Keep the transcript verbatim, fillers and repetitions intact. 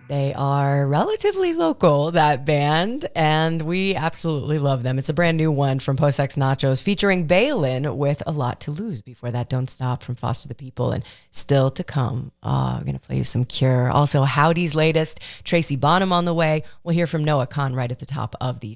They are relatively local, that band, and we absolutely love them. It's a brand new one from Post Ex Nachos featuring Balin with A Lot to Lose. Before that, Don't Stop from Foster the People, and still to come. Oh, we're going to play you some Cure. Also, Howdy's latest, Tracy Bonham on the way. We'll hear from Noah Kahn right at the top of the